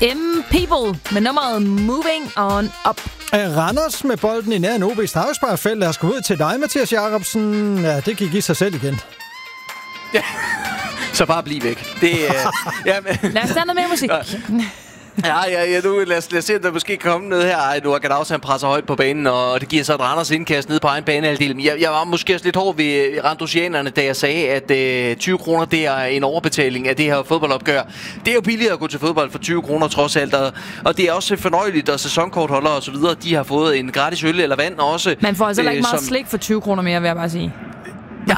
M-People med nummeret Moving On Up. Randers med bolden i nærheden OB straffesparkfelt. Lad os gå ud til dig, Mathias Jacobsen. Ja, det gik i sig selv igen. Ja, så bare bliv væk. Det, lad os tage noget mere musik. Ja, nu lad os se, at der måske kan komme noget her. Nu er Gadaus, han presser højt på banen, og det giver så et Randers indkast ned på egen banehalvdel. Jeg var måske også lidt hård ved randosianerne, da jeg sagde, at 20 kroner, det er en overbetaling af det her fodboldopgør. Det er jo billigere at gå til fodbold for 20 kroner trods alt, og det er også fornøjeligt, og sæsonkortholdere og så videre, de har fået en gratis øl eller vand også. Man får altså ikke meget slik for 20 kroner mere, vil jeg bare sige. Det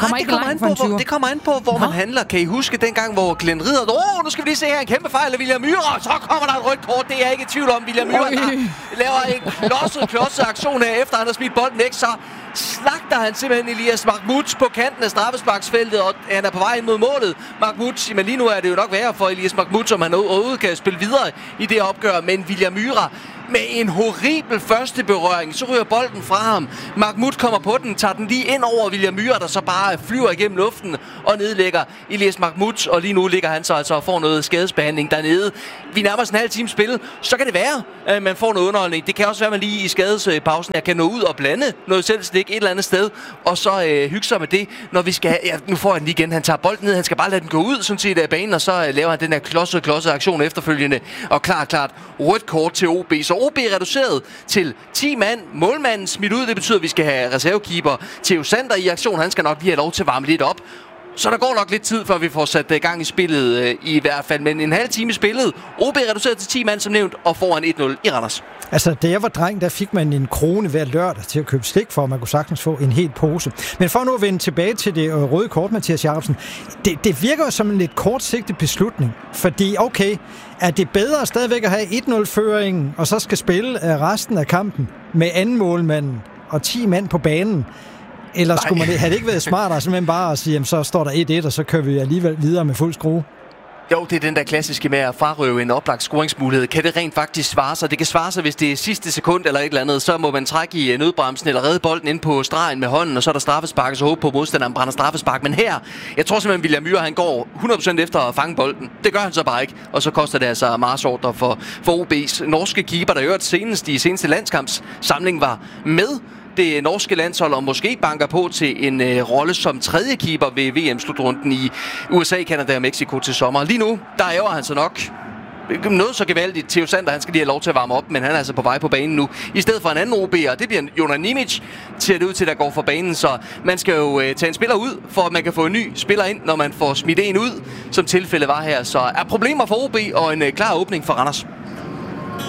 kommer an på, hvor man handler. Kan I huske dengang, hvor Glenn Ridder... nu skal vi lige se her en kæmpe fejl af William Myhre. Så kommer der et rødt kort. Det er jeg ikke i tvivl om. William Myhre laver en klodset aktion her, efter han har smidt bolden væk. Så slagter han simpelthen Elias Mahmoud på kanten af straffesparksfeltet, og han er på vej ind mod målet. Mahmoud, men lige nu er det jo nok værre for Elias Mahmoud, som han overhovedet kan spille videre i det opgør. Men William Myhre med en horribel første berøring, så ryger bolden fra ham. Mahmoud kommer på den, tager den lige ind over William Myhre, der så bare flyver igennem luften og nedlægger Elias Mahmoud, og lige nu ligger han så altså og får noget skadesbehandling dernede. Vi nærmer os en halv time spil, så kan det være, at man får noget underholdning. Det kan også være, at man lige i skadespausen her kan nå ud og blande noget selvstik et eller andet sted, og så hygge sig med det, når vi skal... Ja, nu får han den igen. Han tager bolden ned, han skal bare lade den gå ud, sådan set af banen, og så laver han den her klodset aktion efterfølgende, og klart rødt kort til OB. Så OB er reduceret til 10 mand. Målmanden smidt ud, det betyder, at vi skal have reservekeeper Theo Sander i aktion. Han skal nok lige have lov til at varme lidt op. Så der går nok lidt tid, før vi får sat i gang i spillet i hvert fald. Men en halv time i spillet. OB er reduceret til 10 mand, som nævnt, og foran 1-0 i Randers. Altså, da jeg var dreng, der fik man en krone hver lørdag til at købe slik for, at man kunne sagtens få en hel pose. Men for nu at vende tilbage til det røde kort, Mathias Jacobsen, det virker som en lidt kortsigtet beslutning. Fordi, okay, er det bedre stadigvæk at have 1-0-føringen, og så skal spille resten af kampen med anden målmanden og 10 mand på banen? Eller skulle man have det ikke været smartere simpelthen bare at sige, jamen, så står der 1-1, og så kører vi alligevel videre med fuld skrue? Jo, det er den der klassiske med at frarøve en oplagt scoringsmulighed. Kan det rent faktisk svare sig? Det kan svare sig, hvis det er sidste sekund eller et eller andet. Så må man trække i nødbremsen eller redde bolden ind på stregen med hånden, og så er der straffespark, så håbe på, at modstanderen brænder straffespark. Men her, jeg tror simpelthen, William Myhre, han går 100% efter at fange bolden. Det gør han så bare ikke, og så koster det altså marchordre for OB's norske keeper, der gjorde senest i seneste landskampssamling var med det norske landshold, og måske banker på til en rolle som tredje keeper ved VM-slutrunden i USA, Canada og Mexico til sommer. Lige nu, der ærger han så nok noget så gevaldigt. Theo Sander, han skal lige have lov til at varme op, men han er altså på vej på banen nu. I stedet for en anden OB'er, det bliver Jonas Nimic, ser det ud til, der går for banen. Så man skal jo tage en spiller ud, for at man kan få en ny spiller ind, når man får smidt en ud, som tilfældet var her. Så er problemer for OB og en klar åbning for Randers.